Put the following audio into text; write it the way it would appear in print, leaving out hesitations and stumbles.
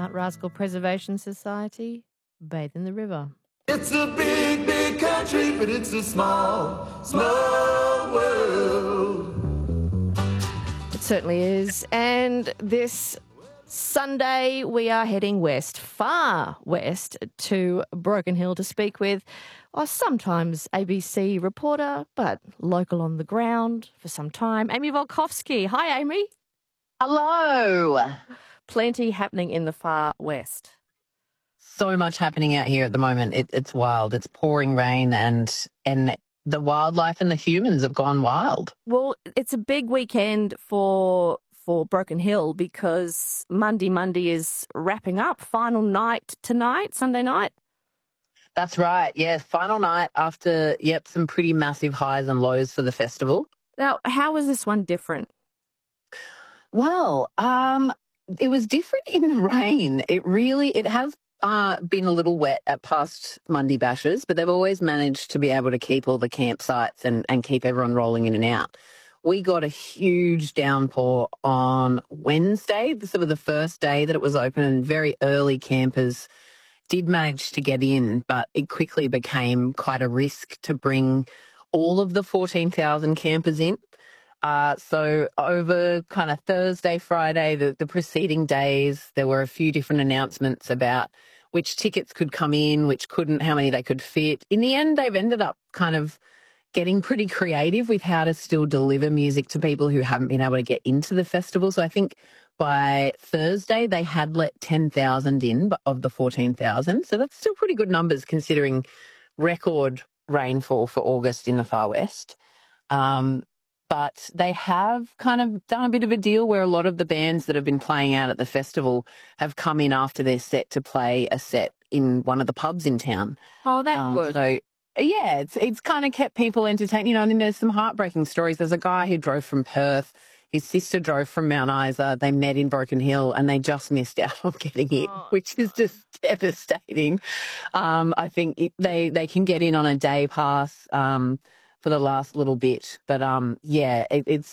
Art Rascal Preservation Society, Bathe in the River. It's a big, big country, but it's a small, small world. It certainly is. And this Sunday, we are heading west, far west, to Broken Hill to speak with sometimes ABC reporter, but local on the ground for some time, Amy Volkovsky. Hi, Amy. Hello. Plenty happening in the far west. So much happening out here at the moment. It's wild. It's pouring rain and the wildlife and the humans have gone wild. Well, it's a big weekend for Broken Hill because Monday is wrapping up. Final night tonight, Sunday night. That's right. Yeah, final night after, some pretty massive highs and lows for the festival. Now, how was this one different? Well, it was different in the rain. It has been a little wet at past Monday bashes, but they've always managed to be able to keep all the campsites and keep everyone rolling in and out. We got a huge downpour on Wednesday, sort of the first day that it was open, and very early campers did manage to get in, but it quickly became quite a risk to bring all of the 14,000 campers in. So over kind of Thursday, Friday, the preceding days, there were a few different announcements about which tickets could come in, which couldn't, how many they could fit. In the end, they've ended up kind of getting pretty creative with how to still deliver music to people who haven't been able to get into the festival. So I think by Thursday, they had let 10,000 in of the 14,000. So that's still pretty good numbers considering record rainfall for August in the far west. But they have kind of done a bit of a deal where a lot of the bands that have been playing out at the festival have come in after their set to play a set in one of the pubs in town. Oh, that's good. So, yeah, it's kind of kept people entertained. I mean, there's some heartbreaking stories. There's a guy who drove from Perth. His sister drove from Mount Isa. They met in Broken Hill and they just missed out on getting in, which is just devastating. I think they can get in on a day pass for the last little bit. But, it's